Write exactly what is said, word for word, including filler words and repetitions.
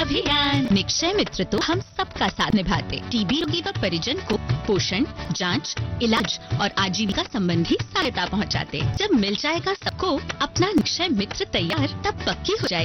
अभियान। निक्षय मित्र तो हम सबका साथ निभाते, टीबी रोगी व परिजन को पोषण, जांच, इलाज और आजीविका संबंधी सहायता पहुंचाते। जब मिल जाएगा सबको अपना निक्षय मित्र तैयार, तब पक्की हो जाएगी